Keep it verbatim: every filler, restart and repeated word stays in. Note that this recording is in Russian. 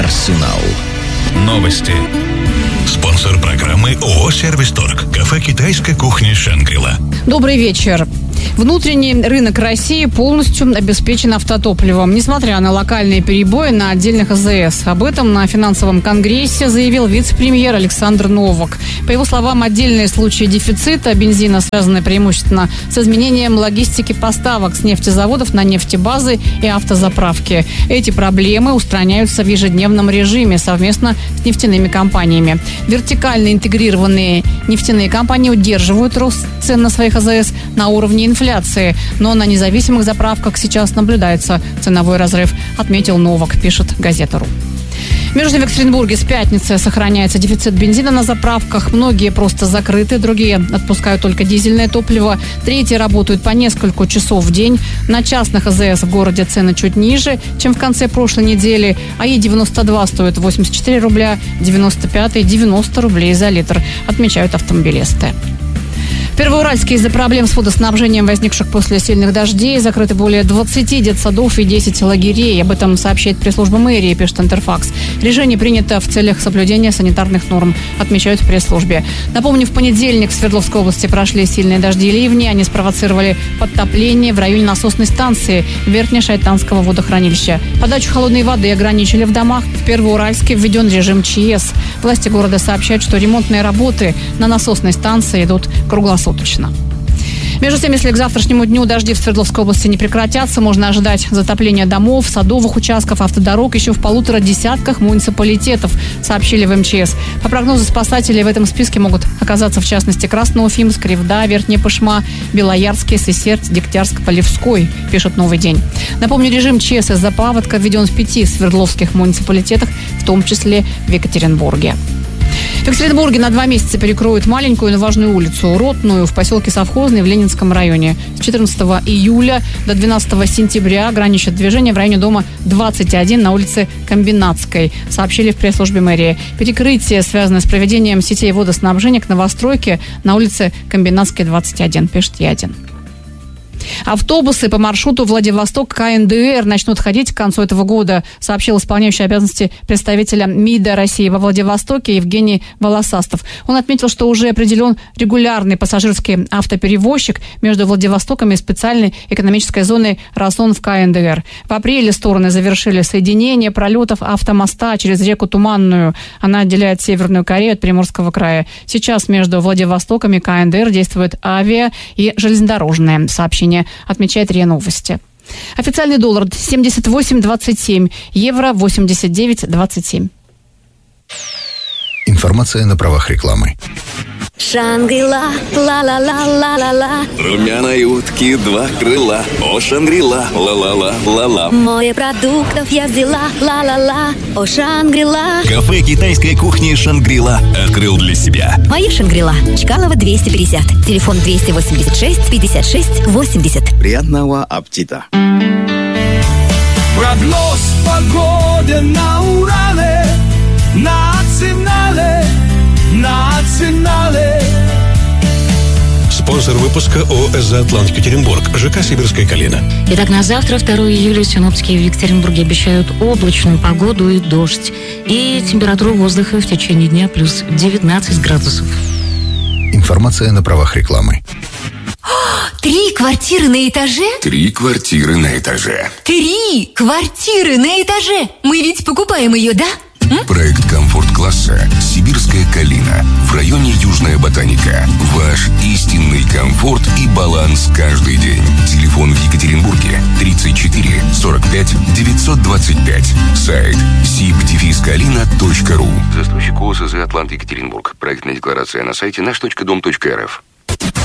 Арсенал. Новости. Спонсор программы ООО «Сервис-Торг». Кафе «Китайская кухня Шангри-Ла». Добрый вечер. Внутренний рынок России полностью обеспечен автотопливом, несмотря на локальные перебои на отдельных АЗС. Об этом на финансовом конгрессе заявил вице-премьер Александр Новак. По его словам, отдельные случаи дефицита бензина связаны преимущественно с изменением логистики поставок с нефтезаводов на нефтебазы и автозаправки. Эти проблемы устраняются в ежедневном режиме совместно с нефтяными компаниями. Вертикально интегрированные нефтяные компании удерживают рост цен на своих АЗС на уровне инфляции, но на независимых заправках сейчас наблюдается ценовой разрыв, отметил Новак, пишет газета.ру. Между в Екатеринбурге с пятницы сохраняется дефицит бензина на заправках. Многие просто закрыты, другие отпускают только дизельное топливо. Третьи работают по несколько часов в день. На частных АЗС в городе цены чуть ниже, чем в конце прошлой недели. АИ девяносто два стоит восемьдесят четыре рубля, девяносто пять девяносто рублей за литр, отмечают автомобилисты. В Первоуральске из-за проблем с водоснабжением, возникших после сильных дождей, закрыты более двадцати детсадов и десяти лагерей. Об этом сообщает пресс-служба мэрии, пишет Интерфакс. Решение принято в целях соблюдения санитарных норм, отмечают в пресс-службе. Напомню, в понедельник в Свердловской области прошли сильные дожди и ливни. Они спровоцировали подтопление в районе насосной станции Верхнешайтанского водохранилища. Подачу холодной воды ограничили в домах. В Первоуральске введен режим ЧС. Власти города сообщают, что ремонтные работы на насосной станции идут круглосуточно. Между тем, если к завтрашнему дню дожди в Свердловской области не прекратятся, можно ожидать затопления домов, садовых участков, автодорог еще в полутора десятках муниципалитетов, сообщили в МЧС. По прогнозу спасателей в этом списке могут оказаться, в частности, Красноуфимск, Ревда, Верхняя Пышма, Белоярский, Сысерть, Дегтярск, Полевской, пишет «Новый день». Напомню, режим ЧС из-за паводка введен в пяти свердловских муниципалитетах, в том числе в Екатеринбурге. В Екатеринбурге на два месяца перекроют маленькую, но важную улицу Ротную в поселке Совхозный в Ленинском районе. С четырнадцатого июля до двенадцатого сентября ограничат движение в районе дома двадцать один на улице Комбинатской, сообщили в пресс-службе мэрии. Перекрытие связано с проведением сетей водоснабжения к новостройке на улице Комбинатской, двадцать один, пишет Я один. Автобусы по маршруту Владивосток-КНДР начнут ходить к концу этого года, сообщил исполняющий обязанности представителя МИДа России во Владивостоке Евгений Волосастов. Он отметил, что уже определен регулярный пассажирский автоперевозчик между Владивостоком и специальной экономической зоной Росон в КНДР. В апреле стороны завершили соединение пролетов автомоста через реку Туманную. Она отделяет Северную Корею от Приморского края. Сейчас между Владивостоком и КНДР действует авиа и железнодорожное сообщение, отмечает РИА Новости. Официальный доллар семьдесят восемь двадцать семь, евро восемьдесят девять двадцать семь. Информация на правах рекламы. Шангри-Ла, ла-ла-ла-ла-ла-ла. Румяной утки два крыла. О, Шангри-Ла, ла-ла-ла-ла-ла. Море продуктов я взяла, ла-ла-ла. О, Шангри-Ла. Кафе «Китайская кухня Шангри-Ла» открыл для себя. Моя Шангри-Ла. Чкалова двести пятьдесят. Телефон двести восемьдесят шесть пятьдесят шесть восемьдесят. Приятного аппетита. Прогноз погоды на Урале. Национале. Национале. Спонсор выпуска ООО «Эзоатлант Екатеринбург», ЖК «Сибирская калина». Итак, на завтра, второго июля, синоптики в Екатеринбурге обещают облачную погоду и дождь. И температуру воздуха в течение дня плюс девятнадцать градусов. Информация на правах рекламы. Три квартиры на этаже? Три квартиры на этаже. Три квартиры на этаже! Мы ведь покупаем ее, да? Проект комфорт-класса «Сибирская калина» в районе Южная Ботаника. Ваш истинный комфорт и баланс каждый день. Телефон в Екатеринбурге тридцать четыре сорок пять девятьсот двадцать пять. Сайт сиб дефис калина точка ру. Застройщик ООО «Эзоатлант Екатеринбург». Проектная декларация на сайте наш точка дом точка эр эф.